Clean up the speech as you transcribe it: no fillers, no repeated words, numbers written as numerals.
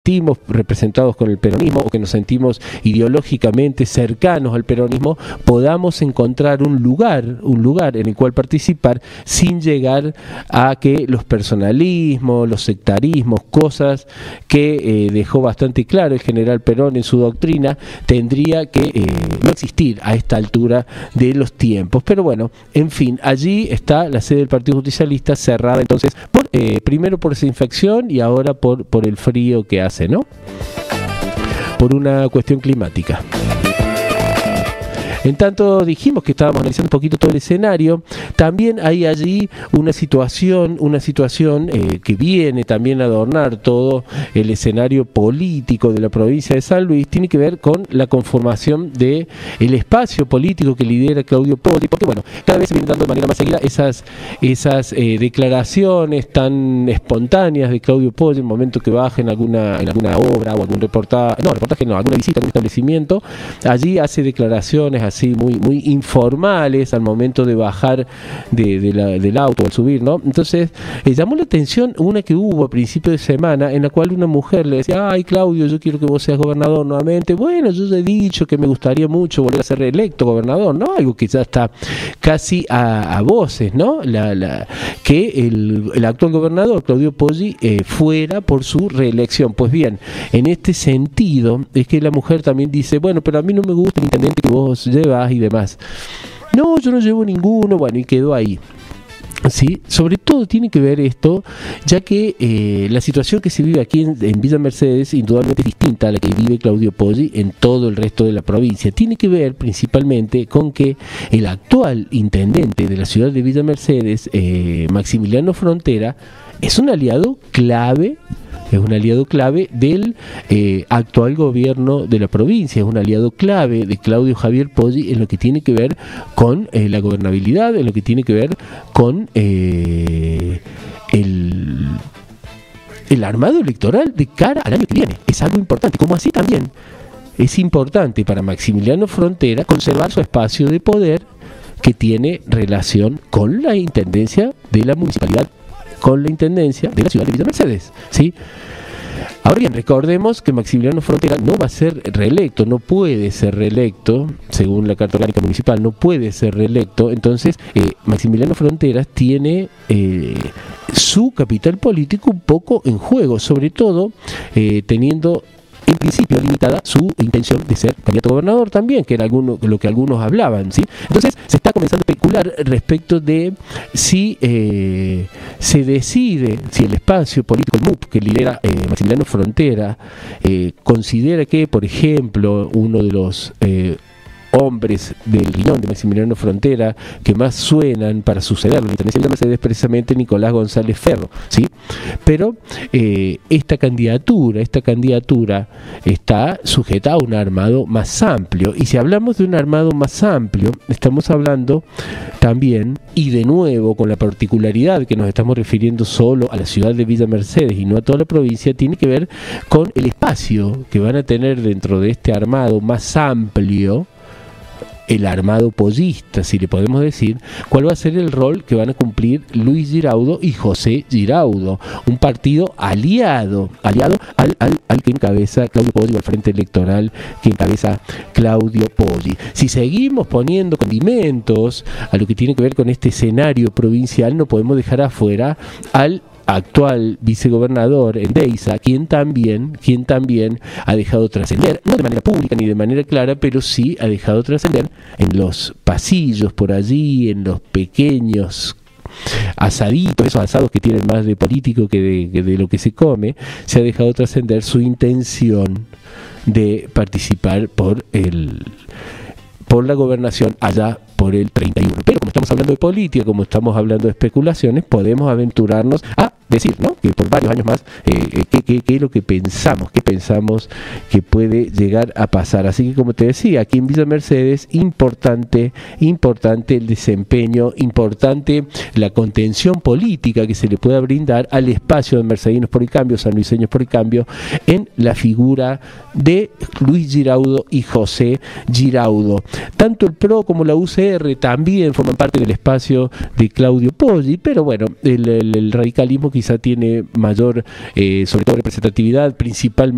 sentimos representados con el peronismo o que nos sentimos ideológicamente cercanos al peronismo, podamos encontrar un lugar en el cual participar sin llegar a que los personalismos, los sectarismos, cosas que dejó bastante claro el general Perón en su doctrina, tendría que no existir a esta altura de los tiempos. Pero bueno, en fin, allí está la sede del Partido Justicialista cerrada entonces primero por esa infección y ahora por el frío que hace, ¿no? Por una cuestión climática. En tanto dijimos que estábamos analizando un poquito todo el escenario, también hay allí una situación que viene también a adornar todo el escenario político de la provincia de San Luis, tiene que ver con la conformación de el espacio político que lidera Claudio Poggi, porque bueno, cada vez se vienen dando de manera más seguida esas declaraciones tan espontáneas de Claudio Poggi en el momento que baja en alguna obra o algún reportaje no, alguna visita a un establecimiento, allí hace declaraciones así muy informales al momento de bajar del auto al subir, ¿no? Entonces llamó la atención una que hubo a principio de semana en la cual una mujer le decía: ay, Claudio, yo quiero que vos seas gobernador nuevamente. Bueno, yo ya he dicho que me gustaría mucho volver a ser reelecto gobernador, ¿no? Algo que ya está casi a voces, ¿no? Que el actual gobernador Claudio Poggi fuera por su reelección. Pues bien, en este sentido es que la mujer también dice: bueno, pero a mí no me gusta el intendente que vos llevas y demás. No, yo no llevo ninguno. Bueno, y quedó ahí. Sí, sobre todo tiene que ver esto, ya que la situación que se vive aquí en Villa Mercedes indudablemente es distinta a la que vive Claudio Poggi en todo el resto de la provincia. Tiene que ver principalmente con que el actual intendente de la ciudad de Villa Mercedes, Maximiliano Frontera, es un aliado clave del actual gobierno de la provincia, es un aliado clave de Claudio Javier Poggi en lo que tiene que ver con la gobernabilidad, en lo que tiene que ver con el armado electoral de cara al año que viene. Es algo importante, como así también es importante para Maximiliano Frontera conservar su espacio de poder que tiene relación con la intendencia de la municipalidad, con la intendencia de la ciudad de Villa Mercedes, ¿sí? Ahora bien, recordemos que Maximiliano Frontera no va a ser reelecto, no puede ser reelecto, según la Carta Orgánica Municipal, no puede ser reelecto. Entonces, Maximiliano Fronteras tiene su capital político un poco en juego, sobre todo teniendo en principio limitada su intención de ser candidato a gobernador también, que era lo que algunos hablaban, ¿sí? Entonces se está comenzando a especular respecto de si se decide, si el espacio político, el MUP, que lidera Maximiliano Frontera, considera que, por ejemplo, uno de los hombres del guión de Maximiliano Frontera que más suenan para sucederlo en la intendencia de Mercedes es precisamente Nicolás González Ferro, ¿sí? Pero esta candidatura está sujeta a un armado más amplio, y si hablamos de un armado más amplio estamos hablando también, y de nuevo con la particularidad que nos estamos refiriendo solo a la ciudad de Villa Mercedes y no a toda la provincia, tiene que ver con el espacio que van a tener dentro de este armado más amplio, el armado pollista, si le podemos decir, cuál va a ser el rol que van a cumplir Luis Giraudo y José Giraudo, un partido aliado al que encabeza Claudio Poggi, al frente electoral que encabeza Claudio Poggi. Si seguimos poniendo condimentos a lo que tiene que ver con este escenario provincial, no podemos dejar afuera al actual vicegobernador Endeiza, quien también ha dejado trascender, no de manera pública ni de manera clara, pero sí ha dejado trascender en los pasillos por allí, en los pequeños asaditos, esos asados que tienen más de político que de lo que se come, se ha dejado trascender su intención de participar por la gobernación allá por el 31. Pero como estamos hablando de política, como estamos hablando de especulaciones, podemos aventurarnos a decir, ¿no?, que por varios años más, qué es lo que pensamos, que puede llegar a pasar. Así que, como te decía, aquí en Villa Mercedes, importante el desempeño, importante la contención política que se le pueda brindar al espacio de Mercedinos por el Cambio, sanluiseños por el Cambio, en la figura de Luis Giraudo y José Giraudo. Tanto el PRO como la UCR también forman parte del espacio de Claudio Poggi, pero bueno, el radicalismo quizá tiene mayor, sobre todo representatividad, principalmente